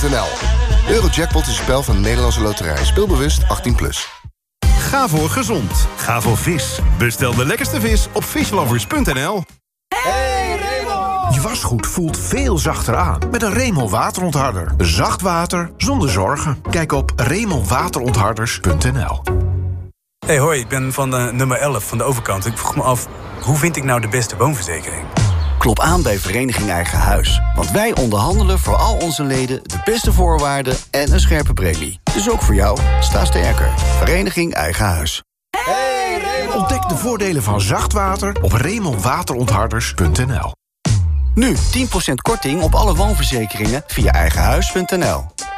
Eurojackpot.nl. Eurojackpot is een spel van de Nederlandse Loterij. Speelbewust 18+. Ga voor gezond. Ga voor vis. Bestel de lekkerste vis op fishlovers.nl. Hey Raymond! Je wasgoed voelt veel zachter aan met een Remel waterontharder. Zacht water zonder zorgen. Kijk op remelwaterontharders.nl. Hey, hoi, ik ben van nummer 11 van de overkant. Ik vroeg me af, hoe vind ik nou de beste woonverzekering? Klop aan bij Vereniging Eigen Huis. Want wij onderhandelen voor al onze leden de beste voorwaarden en een scherpe premie. Dus ook voor jou, sta sterker. Vereniging Eigen Huis. Hey Raymond! Ontdek de voordelen van zacht water op remelwaterontharders.nl. Nu 10% korting op alle woonverzekeringen via eigenhuis.nl.